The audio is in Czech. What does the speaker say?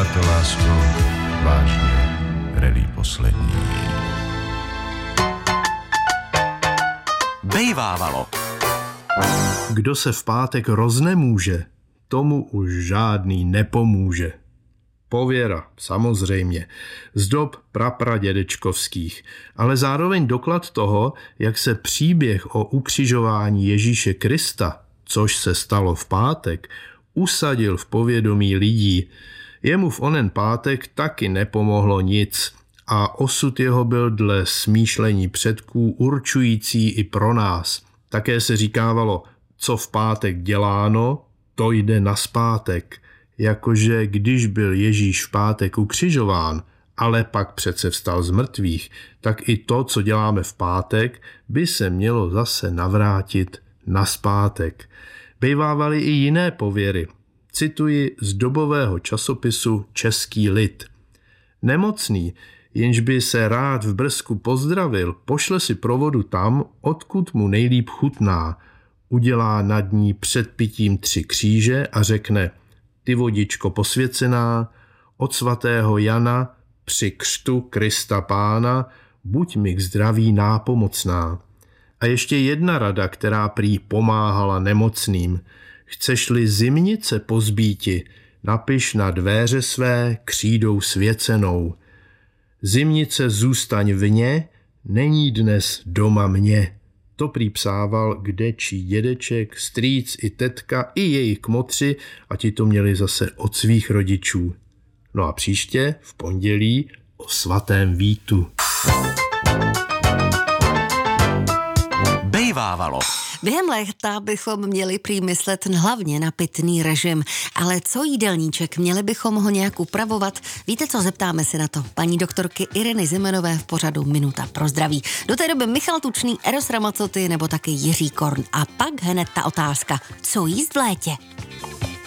to, lásko, vážně relí poslední. Bejvávalo. Kdo se v pátek roznemůže, tomu už žádný nepomůže. Pověra, samozřejmě, z dob prapradědečkovských, ale zároveň doklad toho, jak se příběh o ukřižování Ježíše Krista, což se stalo v pátek, usadil v povědomí lidí. Jemu v onen pátek taky nepomohlo nic a osud jeho byl dle smýšlení předků určující i pro nás. Také se říkávalo, co v pátek děláno, to jde nazpátek. Jakože když byl Ježíš v pátek ukřižován, ale pak přece vstal z mrtvých, tak i to, co děláme v pátek, by se mělo zase navrátit nazpátek. Bejvávaly i jiné pověry. Cituji z dobového časopisu Český lid. Nemocný, jenž by se rád v Brzku pozdravil, pošle si provodu tam, odkud mu nejlíp chutná. Udělá nad ní před pitím 3 kříže a řekne: Ty vodičko posvěcená, od svatého Jana při křtu Krista Pána, buď mi k zdraví nápomocná. A ještě jedna rada, která prý pomáhala nemocným. Chceš-li zimnice pozbíti, napiš na dvéře své křídou svěcenou. Zimnice zůstaň vně, není dnes doma mě. To prý psával kdečí dědeček, strýc i tetka i jejich kmotři a ti to měli zase od svých rodičů. No a příště v pondělí o svatém Vítu. Bejvávalo. Během léta bychom měli prý myslet hlavně na pitný režim, ale co jídelníček, měli bychom ho nějak upravovat? Víte co, zeptáme se na to paní doktorky Ireny Zimenové v pořadu Minuta pro zdraví. Do té doby Michal Tučný, Eros Ramazzotti nebo taky Jiří Korn. A pak hned ta otázka, co jíst v létě?